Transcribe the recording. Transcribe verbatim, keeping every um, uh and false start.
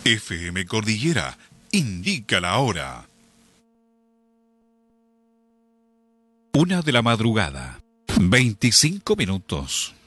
F M Cordillera indica la hora. Una de la madrugada, veinticinco minutos.